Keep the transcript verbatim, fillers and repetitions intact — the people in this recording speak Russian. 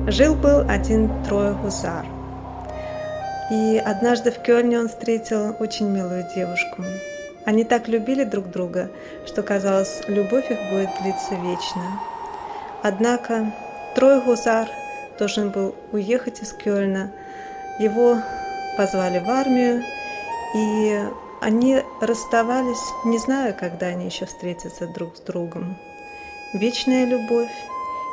Жил-был один Трой гусар. И однажды в Кёльне он встретил очень милую девушку. Они так любили друг друга, что казалось, любовь их будет длиться вечно. Однако Трой гусар должен был уехать из Кёльна. Его позвали в армию, и они расставались, не зная, когда они еще встретятся друг с другом. Вечная любовь